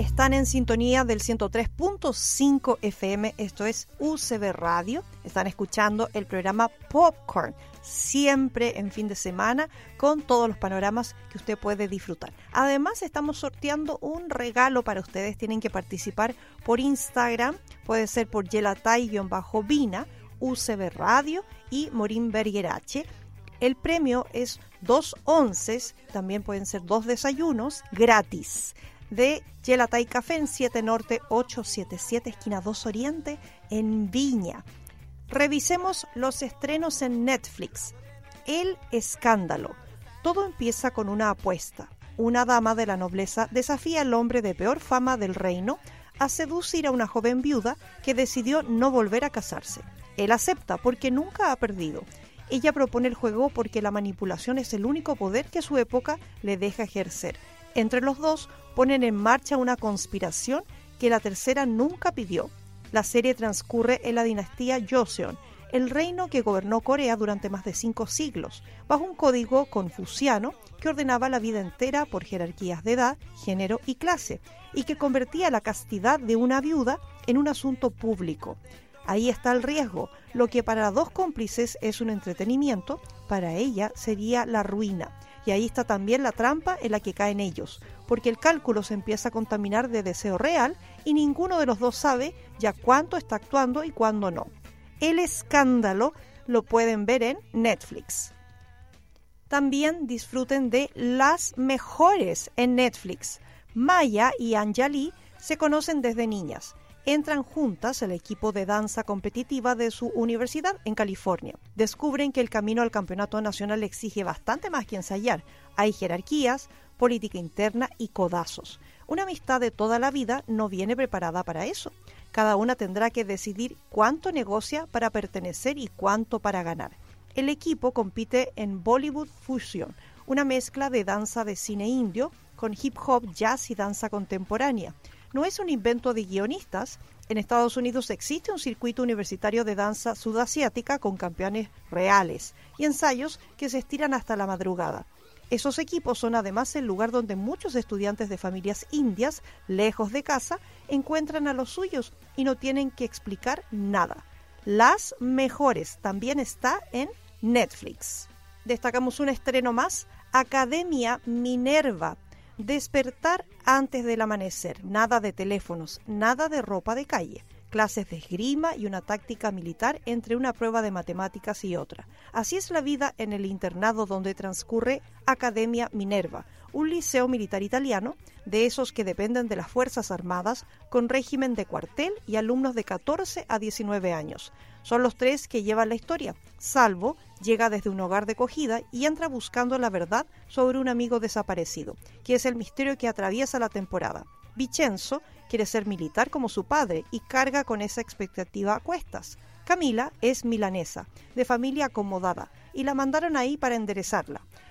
Están en sintonía del 103.5 FM, esto es UCB Radio. Están escuchando el programa Popcorn, siempre en fin de semana, con todos los panoramas que usted puede disfrutar. Además, estamos sorteando un regalo para ustedes. Tienen que participar por Instagram, puede ser por Yelatay-Vina, UCB Radio y Morín Berger H. El premio es 2 onces, también pueden ser 2 desayunos gratis, de Yelatay Café en 7 Norte 877, esquina 2 Oriente, en Viña. Revisemos los estrenos en Netflix. El escándalo. Todo empieza con una apuesta. Una dama de la nobleza desafía al hombre de peor fama del reino a seducir a una joven viuda que decidió no volver a casarse. Él acepta porque nunca ha perdido. Ella propone el juego porque la manipulación es el único poder que su época le deja ejercer. Entre los dos ponen en marcha una conspiración que la tercera nunca pidió. La serie transcurre en la dinastía Joseon, el reino que gobernó Corea durante más de 5 siglos, bajo un código confuciano que ordenaba la vida entera por jerarquías de edad, género y clase, y que convertía la castidad de una viuda en un asunto público. Ahí está el riesgo. Lo que para 2 cómplices es un entretenimiento, para ella sería la ruina. Y ahí está también la trampa en la que caen ellos, porque el cálculo se empieza a contaminar de deseo real y ninguno de los dos sabe ya cuánto está actuando y cuándo no. El escándalo lo pueden ver en Netflix. También disfruten de Las Mejores en Netflix. Maya y Anjali se conocen desde niñas. Entran juntas al equipo de danza competitiva de su universidad en California. Descubren que el camino al campeonato nacional exige bastante más que ensayar. Hay jerarquías, política interna y codazos. Una amistad de toda la vida no viene preparada para eso. Cada una tendrá que decidir cuánto negocia para pertenecer y cuánto para ganar. El equipo compite en Bollywood Fusion, una mezcla de danza de cine indio con hip hop, jazz y danza contemporánea. No es un invento de guionistas. En Estados Unidos existe un circuito universitario de danza sudasiática con campeones reales y ensayos que se estiran hasta la madrugada. Esos equipos son además el lugar donde muchos estudiantes de familias indias, lejos de casa, encuentran a los suyos y no tienen que explicar nada. Las Mejores también está en Netflix. Destacamos un estreno más, Academia Minerva. Despertar antes del amanecer, nada de teléfonos, nada de ropa de calle, clases de esgrima y una táctica militar entre una prueba de matemáticas y otra. Así es la vida en el internado donde transcurre Academia Minerva, un liceo militar italiano, de esos que dependen de las Fuerzas Armadas, con régimen de cuartel y alumnos de 14 a 19 años. Son los 3 que llevan la historia. Salvo llega desde un hogar de acogida y entra buscando la verdad sobre un amigo desaparecido, que es el misterio que atraviesa la temporada. Vincenzo quiere ser militar como su padre y carga con esa expectativa a cuestas. Camila es milanesa, de familia acomodada, y la mandaron ahí para enderezarla.